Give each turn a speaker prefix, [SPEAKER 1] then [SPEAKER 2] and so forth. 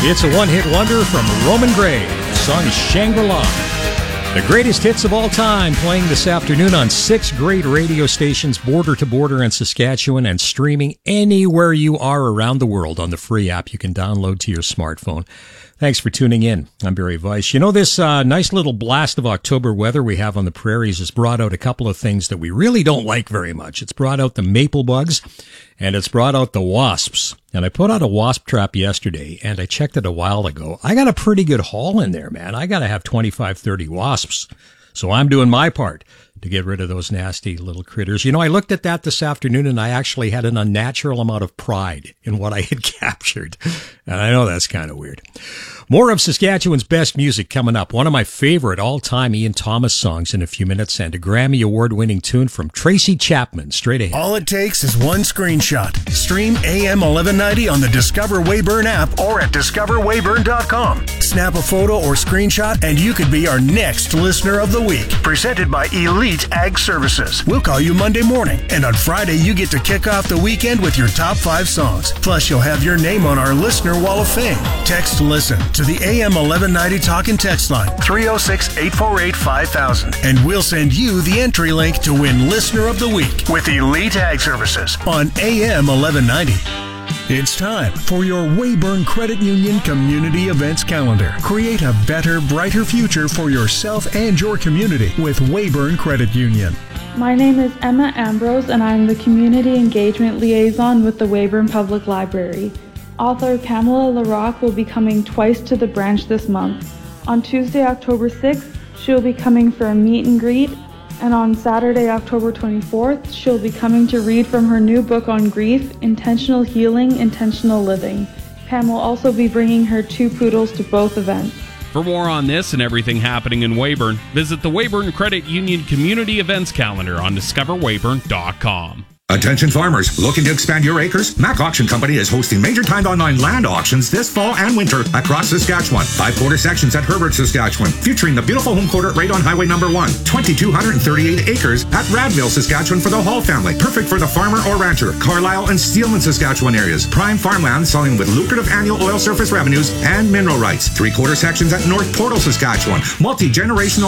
[SPEAKER 1] It's a one-hit wonder from Roman Gray. The song is Shangri-La. The greatest hits of all time, playing this afternoon on 6 great radio stations border to border in Saskatchewan and streaming anywhere you are around the world on the free app you can download to your smartphone. Thanks for tuning in. I'm Barry Weiss. You know, this nice little blast of October weather we have on the prairies has brought out a couple of things that we really don't like very much. It's brought out the maple bugs, and it's brought out the wasps. And I put out a wasp trap yesterday, and I checked it a while ago. I got a pretty good haul in there, man. I got to have 25, 30 wasps. So I'm doing my part to get rid of those nasty little critters. You know, I looked at that this afternoon, and I actually had an unnatural amount of pride in what I had captured. And I know that's kind of weird. More of Saskatchewan's best music coming up. One of my favorite all-time Ian Thomas songs in a few minutes, and a Grammy Award-winning tune from Tracy Chapman. Straight ahead.
[SPEAKER 2] All it takes is one screenshot. Stream AM 1190 on the Discover Weyburn app or at discoverweyburn.com. Snap a photo or screenshot, and you could be our next listener of the week. Presented by Elite Ag Services. We'll call you Monday morning, and on Friday you get to kick off the weekend with your top 5 songs. Plus, you'll have your name on our Listener Wall of Fame. Text LISTEN to the AM 1190 talk and text line 306-848-5000, and we'll send you the entry link to win Listener of the Week with Elite Ag Services on AM 1190. It's time for your Weyburn Credit Union Community Events Calendar. Create a better, brighter future for yourself and your community with Weyburn Credit Union.
[SPEAKER 3] My name is Emma Ambrose, and I'm the Community Engagement Liaison with the Weyburn Public Library. Author Pamela LaRocque will be coming twice to the branch this month. On Tuesday, October 6th, she'll be coming for a meet and greet, and on Saturday, October 24th, she'll be coming to read from her new book on grief, Intentional Healing, Intentional Living. Pam will also be bringing her 2 poodles to both events.
[SPEAKER 4] For more on this and everything happening in Weyburn, visit the Weyburn Credit Union Community Events Calendar on discoverweyburn.com.
[SPEAKER 5] Attention farmers, looking to expand your acres? Mac Auction Company is hosting major timed online land auctions this fall and winter across Saskatchewan. 5 quarter sections at Herbert, Saskatchewan, featuring the beautiful home quarter right on Highway number 1. 2,238 acres at Radville, Saskatchewan for the Hall family. Perfect for the farmer or rancher. Carlisle and Steelman, Saskatchewan areas. Prime farmland selling with lucrative annual oil surface revenues and mineral rights. 3 quarter sections at North Portal, Saskatchewan. Multi-generational